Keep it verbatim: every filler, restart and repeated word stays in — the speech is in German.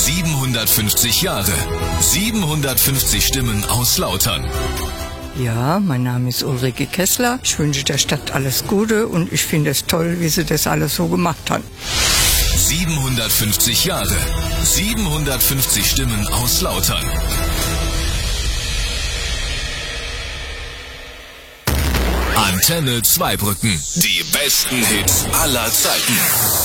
siebenhundertfünfzig Jahre, siebenhundertfünfzig Stimmen aus Lautern. Ja, mein Name ist Ulrike Kessler. Ich wünsche der Stadt alles Gute und ich finde es toll, wie sie das alles so gemacht hat. siebenhundertfünfzig Jahre, siebenhundertfünfzig Stimmen aus Lautern. Antenne Zweibrücken. Die besten Hits aller Zeiten.